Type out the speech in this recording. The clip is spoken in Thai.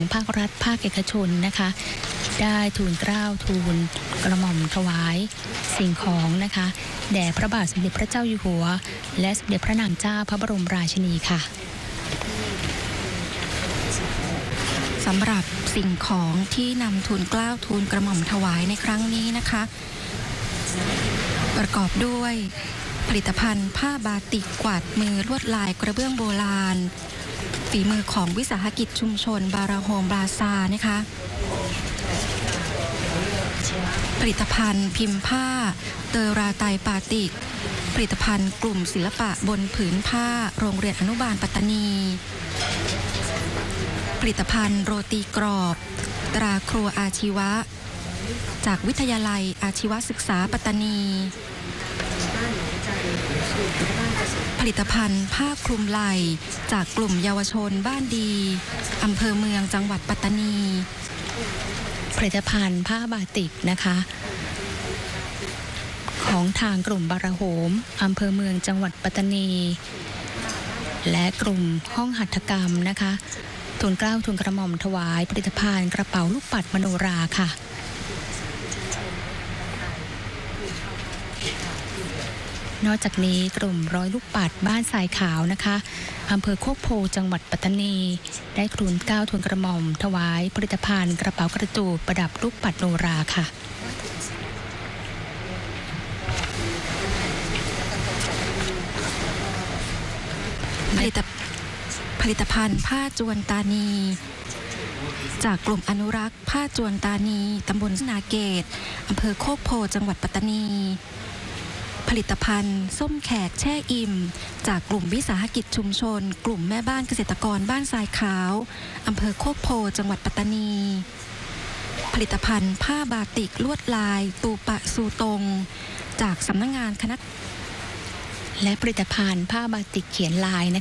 ภาครัฐภาคเอกชนนะคะได้ทูลเกล้าทูลกระหม่อมถวายสิ่งของนะคะแด่พระบาทสมเด็จพระเจ้าอยู่หัวและสมเด็จพระนางเจ้าพระบรมราชินีค่ะสำหรับสิ่งของที่นำทูลเกล้าทูลกระหม่อมถวายในครั้งนี้นะคะประกอบด้วยผลิตภัณฑ์ผ้าบาติกกวาดมือลวดลายกระเบื้องโบราณฝีมือของวิสาหกิจชุมชนบาราโฮมบราซานะคะผลิตภัณฑ์พิมพ์ผ้าเตอราไตปาติกผลิตภัณฑ์กลุ่มศิลปะบนผืนผ้าโรงเรียนอนุบาลปัตตานีผลิตภัณฑ์โรตีกรอบตราครัวอาชีวะจากวิทยาลัยอาชีวศึกษาปัตตานีผลิตภัณฑ์ผ้าคลุมไหล่จากกลุ่มเยาวชนบ้านดีอำเภอเมืองจังหวัดปัตตานีผลิตภัณฑ์ผ้าบาติกนะคะของทางกลุ่มบาราโฮมอำเภอเมืองจังหวัดปัตตานีและกลุ่มห้องหัตถกรรมนะคะทูลเกล้าทูลกระหม่อมถวายผลิตภัณฑ์กระเป๋าลูกปัดมโนราค่ะนอกจากนี้กลุ่มร้อยลูกปัดบ้านทรายขาวนะคะอำเภอโคกโพจังหวัดปัตตานีได้ทูลเกล้าทูลกระหม่อมถวายผลิตภัณฑ์กระเป๋ากระจูดประดับลูกปัดโนราค่ะผลิตภัณฑ์ผ้าจวนตานีจากกลุ่มอนุรักษ์ผ้าจวนตานีตำบลนาเกตอำเภอโคกโพจังหวัดปัตตานีผลิตภัณฑ์ส้มแขกแช่อิ่มจากกลุ่มวิสาหกิจชุมชนกลุ่มแม่บ้านเกษตรกรบ้านทรายขาวอำเภอโคกโพจังหวัดปัตตานีผลิตภัณฑ์ผ้าบาติกลวดลายตูปะซูตงจากสำนักงานคณะและผลิตภัณฑ์ผ้าบาติกเขียนลาย